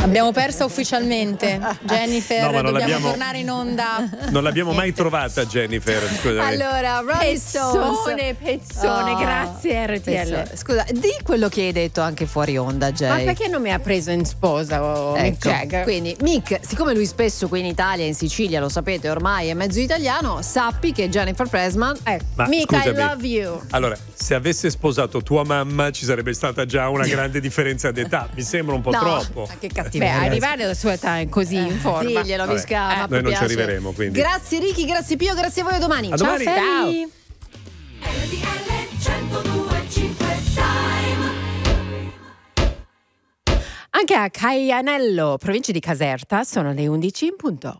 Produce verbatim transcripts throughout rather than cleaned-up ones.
Abbiamo perso ufficialmente Jennifer, no, ma non dobbiamo l'abbiamo... tornare in onda. Non l'abbiamo mai trovata Jennifer, scusa. Allora, Rolling Stones. Pezzone, pezzone, Oh, grazie R T L. pezzone. Scusa, di quello che hai detto anche fuori onda, Jay. Ma perché non mi ha preso in sposa oh, Mick Ecco, Jagger? quindi Mick, siccome lui spesso qui in Italia, in Sicilia, lo sapete ormai è mezzo italiano, sappi che Jennifer Pressman Eh, Ma Mick, scusami. I love you. Allora, se avesse sposato tua mamma ci sarebbe stata già una grande differenza d'età. Mi sembra un po' No. troppo. Che Beh, cattiveria. arrivare alla sua età così in forma. Diglielo, Vabbè, Visca, ma noi non piace. ci arriveremo, quindi. Grazie Ricky, grazie Pio, grazie a voi, a domani. A domani. Ciao, Ciao. Feli. Anche a Caianello, provincia di Caserta, sono le undici in punto.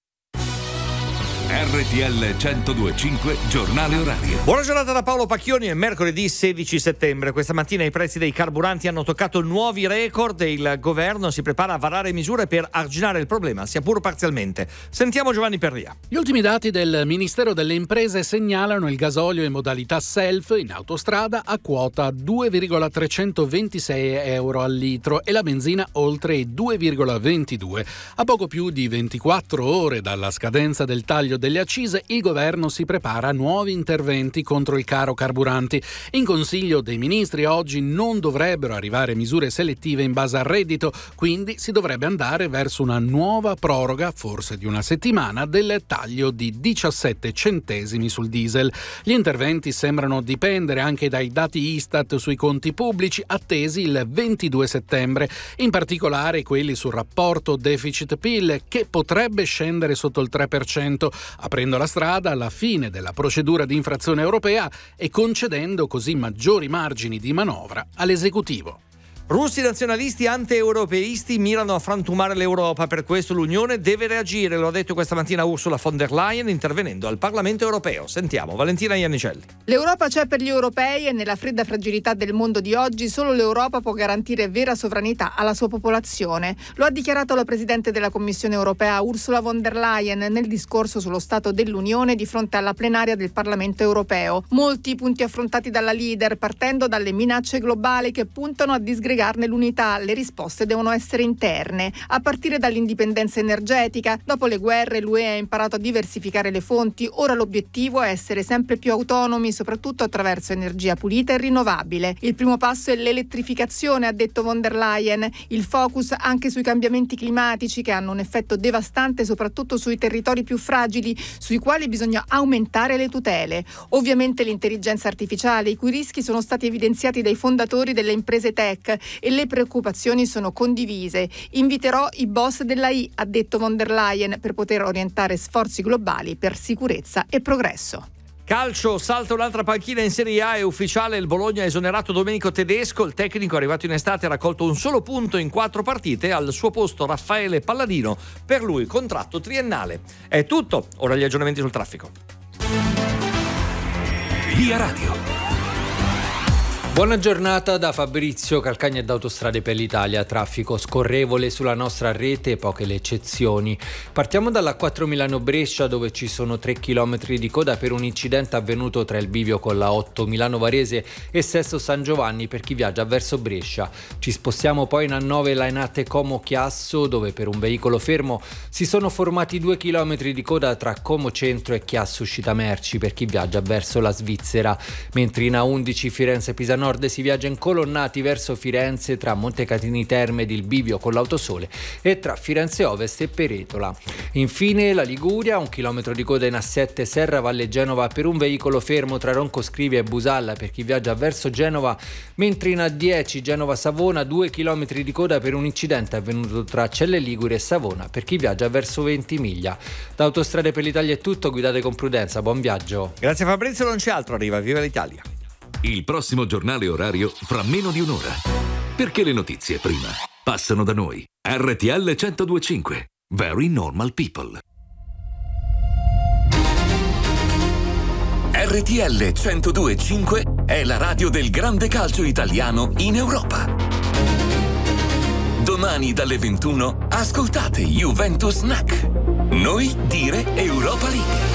R T L centodue e cinque giornale orario. Buona giornata da Paolo Pacchioni, è mercoledì sedici settembre. Questa mattina i prezzi dei carburanti hanno toccato nuovi record e il governo si prepara a varare misure per arginare il problema, sia pur parzialmente. Sentiamo Giovanni Perria. Gli ultimi dati del Ministero delle Imprese segnalano il gasolio in modalità self in autostrada a quota due virgola trecentoventisei euro al litro e la benzina oltre i due virgola ventidue. A poco più di ventiquattro ore dalla scadenza del taglio delle accise, il governo si prepara a nuovi interventi contro il caro carburanti. In Consiglio dei Ministri oggi non dovrebbero arrivare misure selettive in base al reddito, quindi si dovrebbe andare verso una nuova proroga, forse di una settimana, del taglio di diciassette centesimi sul diesel. Gli interventi sembrano dipendere anche dai dati Istat sui conti pubblici attesi il ventidue settembre, in particolare quelli sul rapporto deficit-P I L, che potrebbe scendere sotto il tre per cento, aprendo la strada alla fine della procedura di infrazione europea e concedendo così maggiori margini di manovra all'esecutivo. Russi nazionalisti anti-europeisti mirano a frantumare l'Europa, per questo l'Unione deve reagire, lo ha detto questa mattina Ursula von der Leyen intervenendo al Parlamento europeo. Sentiamo Valentina Iannicelli. L'Europa c'è per gli europei e nella fredda fragilità del mondo di oggi solo l'Europa può garantire vera sovranità alla sua popolazione. Lo ha dichiarato la Presidente della Commissione europea Ursula von der Leyen nel discorso sullo Stato dell'Unione di fronte alla plenaria del Parlamento europeo. Molti punti affrontati dalla leader, partendo dalle minacce globali che puntano a disgregarne l'unità. Le risposte devono essere interne, a partire dall'indipendenza energetica. Dopo le guerre l'U E ha imparato a diversificare le fonti, ora l'obiettivo è essere sempre più autonomi, soprattutto attraverso energia pulita e rinnovabile. Il primo passo è l'elettrificazione, ha detto von der Leyen, il focus anche sui cambiamenti climatici che hanno un effetto devastante soprattutto sui territori più fragili, sui quali bisogna aumentare le tutele. Ovviamente l'intelligenza artificiale, i cui rischi sono stati evidenziati dai fondatori delle imprese tech, e le preoccupazioni sono condivise. Inviterò i boss dell'A I, ha detto von der Leyen, per poter orientare sforzi globali per sicurezza e progresso. Calcio, salta un'altra panchina in Serie A, è ufficiale, il Bologna ha esonerato Domenico Tedesco, il tecnico arrivato in estate ha raccolto un solo punto in quattro partite, al suo posto Raffaele Palladino, per lui contratto triennale. È tutto, ora gli aggiornamenti sul traffico. Via Radio. Buona giornata da Fabrizio Calcagna ed Autostrade per l'Italia. Traffico scorrevole sulla nostra rete, poche le eccezioni. Partiamo dalla quattro Milano-Brescia, dove ci sono tre chilometri di coda per un incidente avvenuto tra il bivio con la otto Milano-Varese e Sesto San Giovanni per chi viaggia verso Brescia. Ci spostiamo poi in A nove Lainate Como-Chiasso, dove per un veicolo fermo si sono formati due chilometri di coda tra Como Centro e Chiasso Uscita Merci per chi viaggia verso la Svizzera, mentre in A undici Firenze-Pisa Nord si viaggia incolonnati verso Firenze tra Montecatini Terme ed il bivio con l'Autosole e tra Firenze Ovest e Peretola. Infine la Liguria, un chilometro di coda in A sette Serra Valle Genova per un veicolo fermo tra Roncoscrivia e Busalla per chi viaggia verso Genova, mentre in A dieci Genova Savona due chilometri di coda per un incidente avvenuto tra Celle Ligure e Savona per chi viaggia verso Ventimiglia. Da Autostrade per l'Italia è tutto, guidate con prudenza, buon viaggio. Grazie Fabrizio, non c'è altro, arriva, viva l'Italia. Il prossimo giornale orario fra meno di un'ora. Perché le notizie prima passano da noi. R T L centodue e cinque. Very normal people. R T L centodue e cinque è la radio del grande calcio italiano in Europa. Domani dalle ventuno ascoltate Juventus Snack. Noi dire Europa League.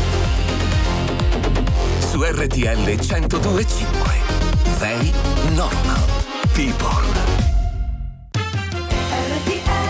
Su R T L centodue e cinque. Very normal people. R T L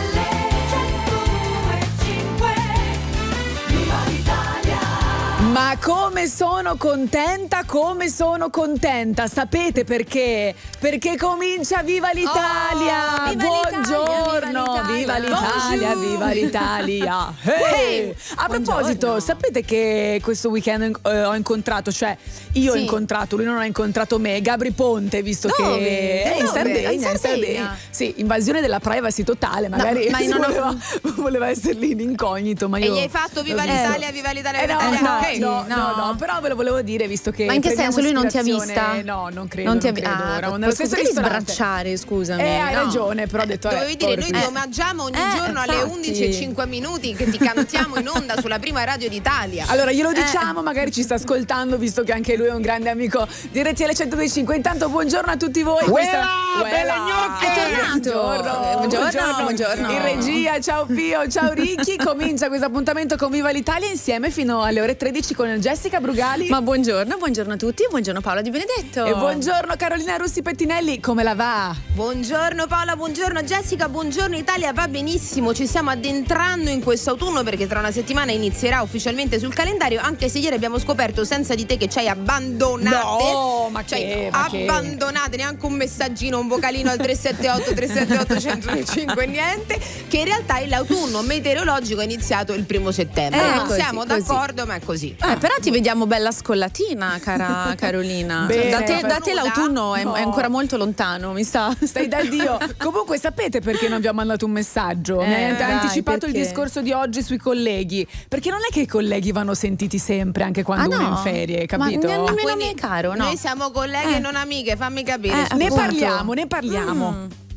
Ma come sono contenta, come sono contenta. Sapete perché? Perché comincia Viva l'Italia. Oh, viva Buongiorno, l'Italia, viva l'Italia, viva l'Italia. Hey. A proposito, Buongiorno. sapete che questo weekend eh, ho incontrato, cioè io ho Sì. incontrato, lui non ha incontrato me, Gabri Ponte, visto Dove? che è in Dove? Sardegna, In in Sardegna? Sardegna. Sì, invasione della privacy totale, magari ma si non ho- voleva, voleva essere lì in incognito, ma E io gli hai fatto Viva Eh, l'Italia, Viva l'Italia, eh, Viva no, l'Italia. no, Ok. no, no, no. no, però ve lo volevo dire, visto che Ma in che prendiamo senso? Lui non ti ha ispirazione- vista? No, non credo, Non ti ha non vi- credo. ah, Eravamo poi nello stesso devi ristorante. sbracciare, scusami. Eh, hai no. ragione, però ho detto Dovevi eh, dire, noi povero ti Cristo. omaggiamo ogni Eh, giorno alle infatti. undici e cinque minuti che ti cantiamo in onda sulla prima radio d'Italia. Allora glielo Eh. diciamo, magari ci sta ascoltando, visto che anche lui è un grande amico di R T L centodue e cinque. Intanto buongiorno a tutti voi. Uela, Uela, belle gnocche! è tornato. Buongiorno, Buongiorno, buongiorno. In regia, ciao Pio, ciao Ricchi. Comincia questo appuntamento con Viva l'Italia insieme fino alle ore tredici con Jessica Brugali. Ma buongiorno, buongiorno a tutti, buongiorno Paola Di Benedetto. E buongiorno Carolina Russi Pettinelli, come la va? Buongiorno Paola, buongiorno Jessica, buongiorno Italia, va benissimo, ci stiamo addentrando in questo autunno perché tra una settimana inizierà ufficialmente sul calendario, anche se ieri abbiamo scoperto senza di te che ci hai abbandonate. No, ma Cioè, che, ma che? abbandonate, neanche un messaggino, un vocalino al tre sette otto tre sette otto uno zero cinque, niente, che in realtà l'autunno meteorologico è iniziato il primo settembre. Eh, non così, siamo così. d'accordo, ma è così. Eh, però ti vediamo bella scollatina, cara Carolina. Bene. da, te, da te Nulla? l'autunno è, No. è ancora molto lontano, mi sa. Stai da Dio. Comunque sapete perché non vi ho mandato un messaggio? Mi Eh, ha dai, anticipato il perché? discorso di oggi sui colleghi. Perché non è che i colleghi vanno sentiti sempre, anche quando Ah, uno è no? in ferie, Ma capito? ne- nemmeno Quindi me caro, no. Noi siamo colleghe e Eh. non amiche, fammi capire. Eh, scusa. Ne appunto. parliamo, ne parliamo. Mm.